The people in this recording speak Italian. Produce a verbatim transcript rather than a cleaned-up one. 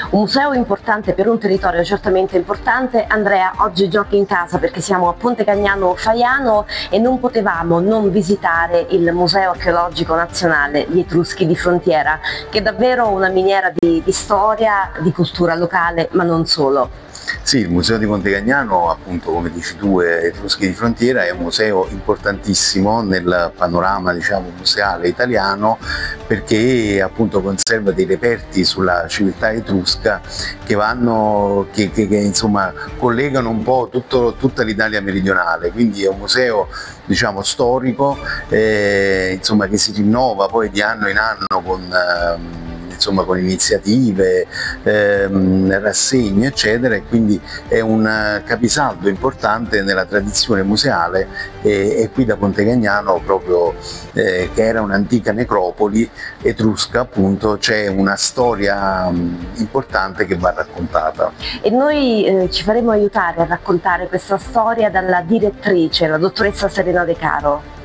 Un museo importante per un territorio certamente importante. Andrea, oggi giochi in casa perché siamo a Ponte Cagnano Faiano e non potevamo non visitare il Museo Archeologico Nazionale Gli Etruschi di Frontiera, che è davvero una miniera di, di storia, di cultura locale, ma non solo. Sì, il Museo di Ponte Cagnano, appunto come dici tu, Etruschi di Frontiera, è un museo importantissimo nel panorama, diciamo, museale italiano, perché appunto conserva dei reperti sulla civiltà etrusca che vanno, che, che, che insomma collegano un po' tutto, tutta l'Italia meridionale, quindi è un museo, diciamo, storico, eh, insomma, che si rinnova poi di anno in anno con eh, insomma con iniziative, ehm, rassegne eccetera, e quindi è un capisaldo importante nella tradizione museale, e, e qui da Ponte Cagnano, proprio eh, che era un'antica necropoli etrusca, appunto, c'è una storia um, importante che va raccontata. E noi eh, ci faremo aiutare a raccontare questa storia dalla direttrice, la dottoressa Serena De Caro.